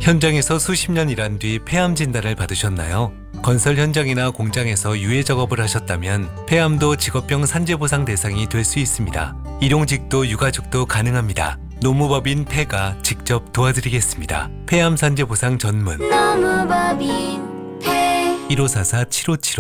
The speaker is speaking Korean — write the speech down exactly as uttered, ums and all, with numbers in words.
현장에서 수십 년 일한 뒤 폐암 진단을 받으셨나요? 건설 현장이나 공장에서 유해 작업을 하셨다면 폐암도 직업병 산재보상 대상이 될 수 있습니다. 일용직도 유가족도 가능합니다. 노무법인 폐가 직접 도와드리겠습니다. 폐암 산재보상 전문 노무법인 폐 일오사사 칠오칠오